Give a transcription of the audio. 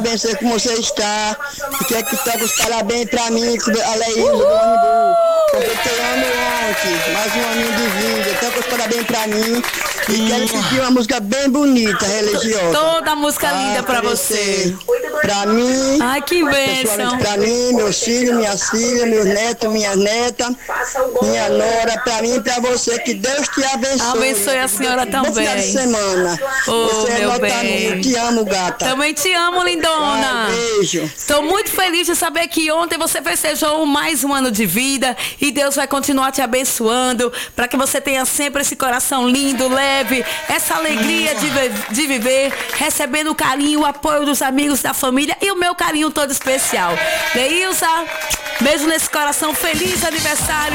abençoe como você está. E quer que toque os parabéns pra mim, a Leísa do ônibus. Completei ano ontem, mais um aninho de vida. Toca os parabéns pra mim. E quero pedir uma música bem bonita, religiosa. Toda música linda pra você. Pra mim. Ai, que bênção. Pra mim, meus filhos, minhas filhas, meus netos, minhas netas, minha nora, pra mim e pra você. Que Deus te abençoe. Abençoe a senhora também. Bom final de semana. Você meu é bem. Eu te amo, gata. Também te amo, lindona. Beijo. Estou muito feliz de saber que ontem você festejou mais um ano de vida e Deus vai continuar te abençoando para que você tenha sempre esse coração lindo, leve, essa alegria de viver, recebendo o carinho, o apoio dos amigos, da família e o meu carinho todo especial. Leilza, beijo nesse coração, feliz aniversário.